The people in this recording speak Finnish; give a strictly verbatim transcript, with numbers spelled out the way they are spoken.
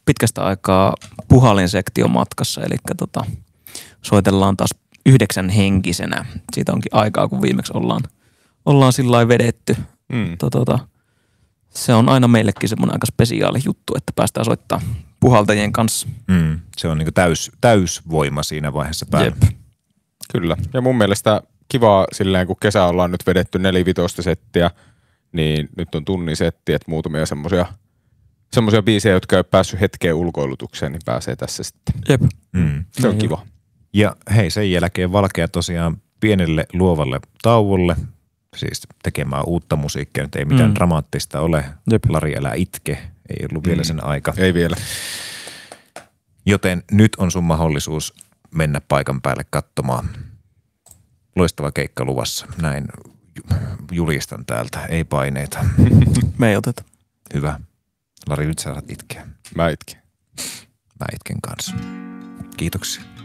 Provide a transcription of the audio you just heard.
pitkästä aikaa puhallinsektion matkassa, eli tota, soitellaan taas yhdeksän henkisenä. Siitä onkin aikaa, kun viimeksi ollaan, ollaan sillä lailla vedetty. Mm. Tota, se on aina meillekin semmoinen aika spesiaali juttu, että päästään soittaa puhaltajien kanssa. Mm. Se on niinku täys, täysvoima siinä vaiheessa päällä. Jep. Kyllä. Ja mun mielestä kivaa silleen, kun kesä ollaan nyt vedetty nelivitoista settiä, niin nyt on tunnin setti, että muutamia semmosia, semmosia biisejä, jotka ei ole päässyt hetkeen ulkoilutukseen, niin pääsee tässä sitten. Jep. Mm. Se on Niin. kiva. Ja hei, sen jälkeen Valkea tosiaan pienelle luovalle tauolle, siis tekemään uutta musiikkia, nyt ei mitään Mm. dramaattista ole. Jep. Lari, älä itke, ei ollut vielä sen aika. Ei vielä. Joten nyt on sun mahdollisuus mennä paikan päälle katsomaan. Loistava keikka luvassa, näin julistan täältä, ei paineita. Me ei oteta. Hyvä. Lari, nyt sä saat itkeä. Mä itkin. Mä itken kanssa. Kiitoksia.